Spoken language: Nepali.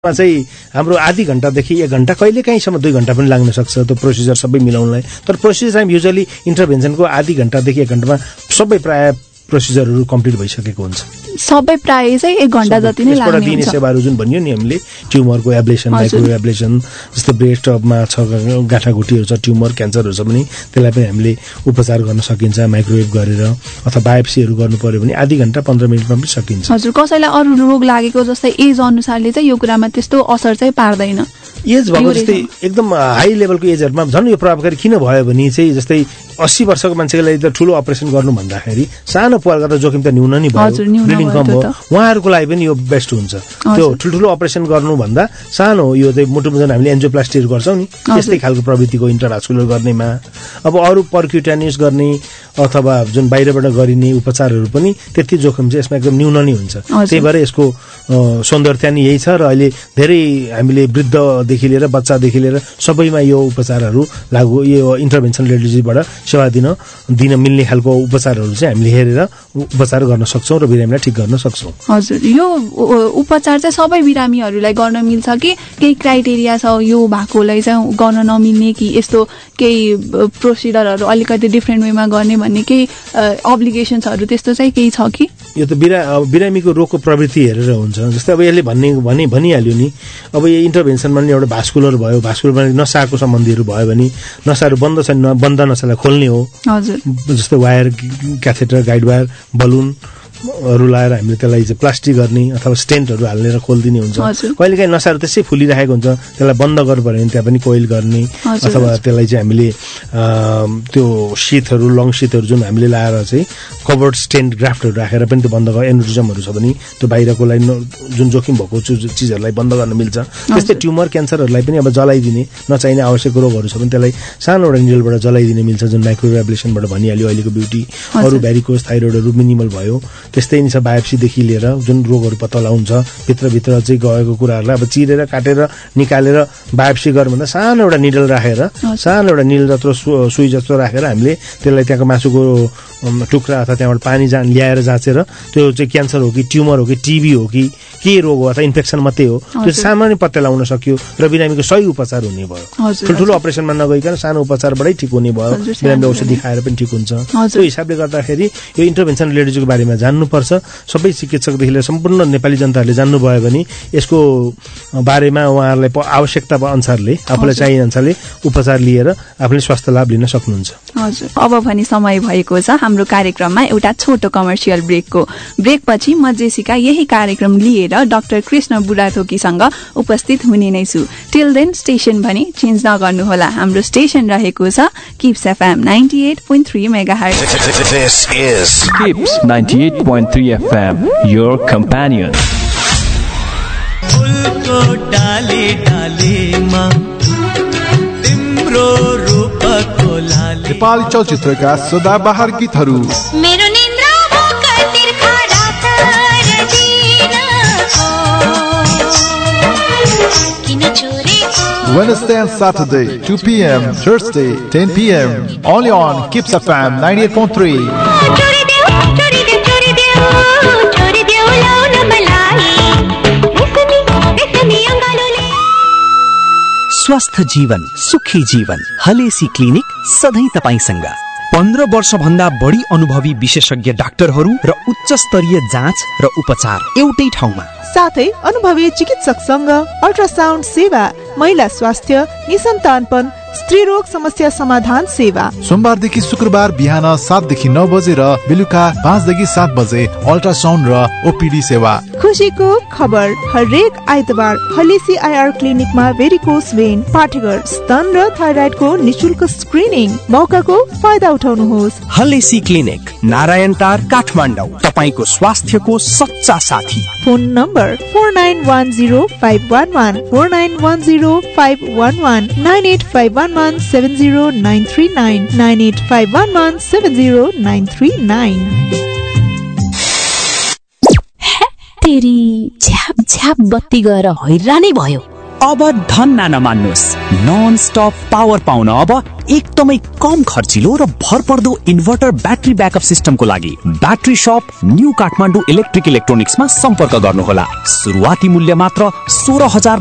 चाहिँ हाम्रो आधी घण्टादेखि 1 घण्टा कहिलेकाहीँसम्म 2 घण्टा पनि लाग्न सक्छ त्यो प्रोसिजर सबै मिलाउनलाई। तर प्रोसिजर टाइम युजुअली इन्टरभेन्सनको आधी घण्टादेखि 1 घण्टामा सबै प्राय प्रोसिजरहरू कम्प्लिट भइसकेको हुन्छ। सबै प्राय चाहिँ 1 घण्टा जति नै लाग्ने हुन्छ। दिने सेवाहरू जुन भनियो नि हामीले ट्युमरको एब्लेसन, माइक्रो एब्लेसन, जस्तो ब्रेस्टमा छ गाँठागुटीहरू छ, ट्युमर क्यान्सरहरू छ भने त्यसलाई पनि हामीले उपचार गर्न सकिन्छ माइक्रोवेभ गरेर, अथवा बायोप्सीहरू गर्नु पर्यो भने आधी घण्टा 15 मिनेटमा पनि सकिन्छ। हजुर, कसैलाई अरू रोग लागेको जस्तै एज अनुसारले चाहिँ यो कुरामा त्यस्तो असर चाहिँ पार्दैन। एज भएको जस्तै एकदम हाई लेभलको एजहरूमा झन् यो प्रभावकारी किन भयो भने चाहिँ जस्तै 80 वर्षको मान्छेको लागि त ठुलो अपरेसन गर्नु भन्दाखेरि सानो पहल गर्दा जोखिम त न्यून नै भयो, ब्लिडिङ कम हो, उहाँहरूको लागि पनि यो बेस्ट हुन्छ। त्यो ठुल्ठुलो अपरेसन गर्नु भन्दा सानो यो चाहिँ मुटुमा जुन हामीले एन्जियोप्लास्टीहरू गर्छौँ नि त्यस्तै खालको प्रवृत्तिको इन्टरभास्कुलर गर्नेमा अब अरू पर्क्युटेनियस गर्ने अथवा जुन बाहिरबाट गरिने उपचारहरू पनि त्यति जोखिम चाहिँ यसमा एकदम न्यून नै हुन्छ। त्यही भएर यसको सौन्दर्यता नि यही छ र अहिले धेरै हामीले वृद्धदेखि लिएर बच्चादेखि लिएर सबैमा यो उपचारहरू लागू यो इन्टरभेन्सन रेडियोलोजीबाट सेवा दिन मिल्ने खालको उपचारहरू चाहिँ हामीले हेरेर उपचार गर्न सक्छौँ र बिरामीलाई ठिक गर्न सक्छौँ। हजुर, यो उपचार चाहिँ सबै बिरामीहरूलाई गर्न मिल्छ कि केही क्राइटेरिया छ यो भएकोलाई चाहिँ गर्न नमिल्ने, कि यस्तो केही प्रोसिडरहरू अलिकति डिफ्रेन्ट वेमा गर्ने भन्ने केही अब्लिगेसन्सहरू त्यस्तो चाहिँ केही छ कि? यो त बिरामीको रोगको प्रवृत्ति हेरेर हुन्छ। जस्तै अब यसले भनिहाल्यो नि, अब यो इन्टरभेन्सनमा नि एउटा भास्कुलर भयो, भास्कुलरमा नसाको सम्बन्धीहरू भयो भने नसाहरू बन्द छन्, बन्द नसालाई खोल्ने हो। हजुर, जस्तै वायर, क्याथेटर, गाइड वायर, बलुनहरू लाएर हामीले त्यसलाई चाहिँ प्लास्टिक गर्ने अथवा स्टेन्टहरू हालेर खोलिदिने हुन्छ। कहिलेकाहीँ नसाहरू त्यसै फुलिरहेको हुन्छ, त्यसलाई बन्द गर्नु पर्यो भने त्यहाँ पनि कोइल गर्ने अथवा त्यसलाई चाहिँ हामीले त्यो शीतहरू, लङ शीतहरू जुन हामीले लाएर चाहिँ कभर्ड स्टेन्ट ग्राफ्टहरू राखेर पनि त्यो बन्द गर्न, एन्युरिजमहरू छ भने त्यो बाहिरकोलाई जुन जोखिम भएको चिजहरूलाई बन्द गर्न मिल्छ। त्यस्तै ट्युमर क्यान्सरहरूलाई पनि अब जलाइदिने, नचाहिने आवश्यक रोगहरू छ भने त्यसलाई सानो एउटा निडलबाट जलाइदिने मिल्छ, जुन माइक्रोवेभ एब्लेसनबाट भनिहाल्यो अहिलेको ब्युटी। अरू भ्यारिकोज, थाइरोइडहरू मिनिमल भयो। त्यस्तै नि छ बायोप्सीदेखि लिएर जुन रोगहरू पत्ता लगाउँछ भित्रभित्र चाहिँ गएको कुराहरूलाई अब चिरेर काटेर निकालेर बायोप्सी गर्नु भन्दा सानो एउटा निडल राखेर, सानो एउटा निडल जत्रो सुई जस्तो राखेर हामीले त्यसलाई त्यहाँको मासुको टुक्रा अथवा त्यहाँबाट पानी ल्याएर जाँचेर त्यो चाहिँ क्यान्सर हो कि ट्युमर हो कि टिबी हो कि के रोग हो अथवा इन्फेक्सन मात्रै हो त्यो सामान्य पत्ता लगाउन सक्यो र बिरामीको सही उपचार हुने भयो। ठुल्ठुलो अपरेसनमा नगइकन सानो उपचारबाटै ठिक हुने भयो, बिरामीले औषधि खाएर पनि ठिक हुन्छ। त्यो हिसाबले गर्दाखेरि यो इन्टरभेन्सन रेडियोलोजीको बारेमा जान्नुपर्छ। सबै चिकित्सकदेखि लिएर सम्पूर्ण नेपाली जनताहरूले जान्नुभयो भने यसको बारेमा उहाँहरूलाई आवश्यकता अनुसारले आफूलाई चाहिने अनुसारले उपचार लिएर आफूले स्वास्थ्य लाभ लिन सक्नुहुन्छ। हजुर, अब भने समय भएको छ हाम्रो कार्यक्रममा एउटा छोटो कमर्सियल ब्रेकको। ब्रेकपछि म जेसिका यही कार्यक्रम लिएर डाक्टर कृष्ण बुढाथोकीसँग उपस्थित हुने नै छु। टिल देन स्टेशन भने चेन्ज नगर्नुहोला। हाम्रो स्टेशन रहेको छ kips FM 98.3 megahertz. This is Kips 98.3 FM, your companion. फुलको डाली डालीमा तिम्रो रूपको लाली। नेपाली चलचित्रका सदाबहार गीतहरू। मेरो निन्द्रा भोका तिर्खा रात र दिनको किन छोरेको। Wednesday and Saturday 2 p.m, Thursday 10 p.m, only on Kips FM 98.3. स्वस्थ जीवन, सुखी जीवन, हलेसी क्लिनिक सधैँ तपाईसँग। 15 वर्षभन्दा बढी अनुभवी विशेषज्ञ डाक्टरहरू र उच्च स्तरीय जाँच र उपचार एउटै ठाउँमा, साथै अनुभवी चिकित्सकसँग अल्ट्रासाउन्ड सेवा, महिला स्वास्थ्य, निसन्तानपन, स्त्री रोग समस्या समाधान सेवा। सोमबारदेखि शुक्रबार बिहान 7 देखि 9 बजे र बेलुका 5 देखि 7 बजे अल्ट्रासाउन्ड र ओपीडी सेवा। खुसीको खबर, हरेक आइतबार हलेसी आईआर क्लिनिकमा भेरिकोस भेन, पाठेघर, स्तन र थाइराइडको निशुल्क स्क्रिनिङ। मौकाको फाइदा उठाउनुहोस्। हलेसी क्लिनिक, नारायण टार, काठमाडौँ, तपाईको स्वास्थ्यको सच्चा साथी। Phone number 49105111 49105111 9851170939 9851170939। तेरी झ्याप झ्याप बत्ती गएर हैरानै भयो। अब धन्न नमान्नुहोस्, नन स्टप पावर पाउन अब एकदमै कम खर्चिलो र भरपर्दो इन्भर्टर ब्याट्री ब्याकअप सिस्टमको लागि ब्याट्री शप न्यू काठमाडौँ इलेक्ट्रिक इलेक्ट्रोनिक्समा सम्पर्क गर्नुहोला। सुरुवाती मूल्य मात्र 16,000